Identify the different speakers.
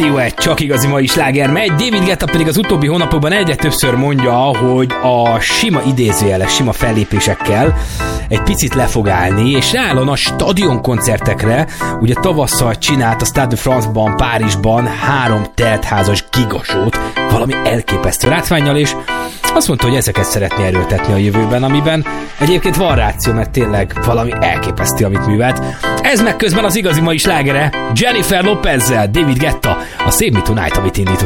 Speaker 1: Radiohead, csak igazi mai sláger megy. David Guetta pedig az utóbbi hónapokban egyre többször mondja, hogy a sima idézőjeles, sima fellépésekkel egy picit le fog állni, és ráállon a stadionkoncertekre. Ugye tavasszal csinált a Stade de France-ban, Párizsban 3 teltházas gigasót, valami elképesztő látvánnyal, és azt mondta, hogy ezeket szeretné erőltetni a jövőben, amiben egyébként van ráció, mert tényleg valami elképesztő, amit művelt. Ez meg közben az igazi mai slágere Jennifer Lopezzel, David Guetta, a Save Me Tonight, amit indított.